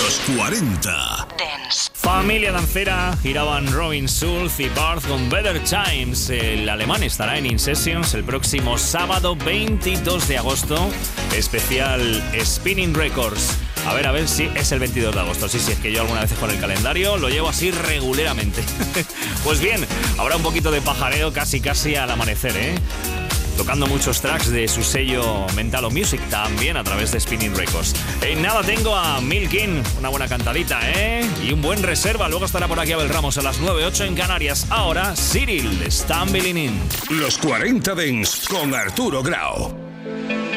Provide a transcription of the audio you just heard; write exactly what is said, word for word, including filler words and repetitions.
Los cuarenta Dance. Familia dancera, giraban Robin Schulz y Barth con Better Times. El alemán estará en In Sessions el próximo sábado veintidós de agosto. Especial Spinning Records. A ver, a ver si es el veintidós de agosto. Sí, sí, es que yo alguna vez con el calendario lo llevo así regularmente. Pues bien, habrá un poquito de pajareo casi casi al amanecer, ¿eh? Tocando muchos tracks de su sello Mentalo Music también a través de Spinning Records. En nada tengo a Milkin, una buena cantadita, ¿eh? Y un buen reserva. Luego estará por aquí Abel Ramos a las nueve ocho en Canarias. Ahora, Cyril, Stumbling In. Los cuarenta Dance con Arturo Grau.